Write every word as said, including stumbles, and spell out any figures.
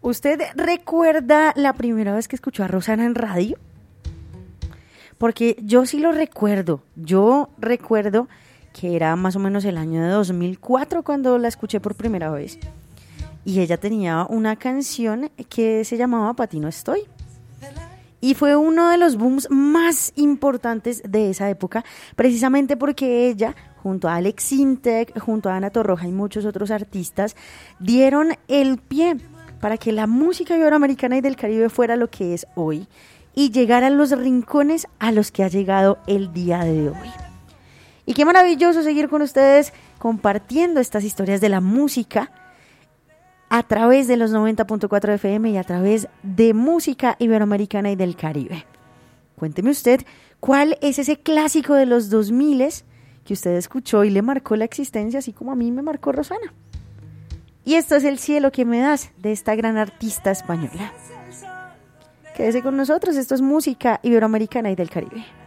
¿Usted recuerda la primera vez que escuchó a Rosana en radio? Porque yo sí lo recuerdo. Yo recuerdo que era más o menos el año de dos mil cuatro cuando la escuché por primera vez. Y ella tenía una canción que se llamaba Pa' ti no estoy. Y fue uno de los booms más importantes de esa época, precisamente porque ella, junto a Alex Sintek, junto a Ana Torroja y muchos otros artistas, dieron el pie para que la música iberoamericana y del Caribe fuera lo que es hoy y llegara a los rincones a los que ha llegado el día de hoy. Y qué maravilloso seguir con ustedes compartiendo estas historias de la música a través de los noventa punto cuatro F M y a través de música iberoamericana y del Caribe. Cuénteme usted, ¿cuál es ese clásico de los dos mil que usted escuchó y le marcó la existencia, así como a mí me marcó Rosana? Y esto es El cielo que me das, de esta gran artista española. Quédese con nosotros, esto es música iberoamericana y del Caribe.